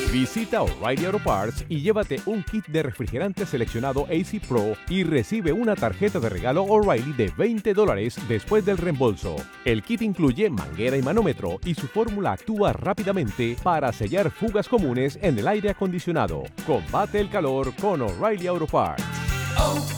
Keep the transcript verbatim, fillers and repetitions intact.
Visita O'Reilly Auto Parts y llévate un kit de refrigerante seleccionado A C Pro y recibe una tarjeta de regalo O'Reilly de veinte dólares después del reembolso. El kit incluye manguera y manómetro y su fórmula actúa rápidamente para sellar fugas comunes en el aire acondicionado. Combate el calor con O'Reilly Auto Parts. Oh.